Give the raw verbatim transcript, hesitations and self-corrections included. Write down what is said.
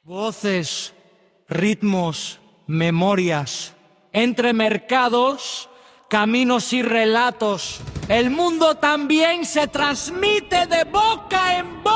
Voces, ritmos, memorias, entre mercados, caminos y relatos. El mundo también se transmite de boca en boca.